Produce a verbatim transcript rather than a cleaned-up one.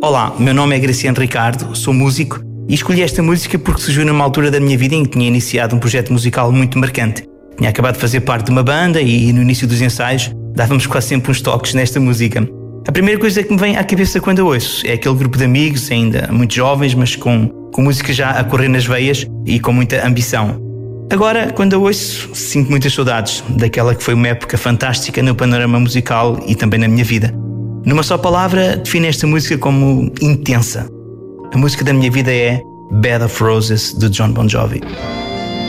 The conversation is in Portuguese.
Olá, meu nome é Graciano Ricardo, sou músico e escolhi esta música porque surgiu numa altura da minha vida em que tinha iniciado um projeto musical muito marcante. Tinha acabado de fazer parte de uma banda e no início dos ensaios dávamos quase sempre uns toques nesta música. A primeira coisa que me vem à cabeça quando a ouço é aquele grupo de amigos, ainda muito jovens, mas com, com música já a correr nas veias e com muita ambição. Agora, quando a ouço, sinto muitas saudades daquela que foi uma época fantástica no panorama musical e também na minha vida. Numa só palavra, defino esta música como intensa. A música da minha vida é Bed of Roses, de Jon Bon Jovi.